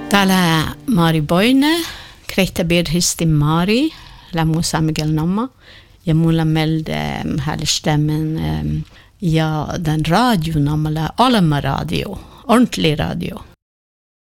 Täällä Mari Boine, krehtabirhisti Mari, lämmusa Miguel Nomma, ja mulla melde härstämmen ja den radio namala Alma radio, ordentlig radio.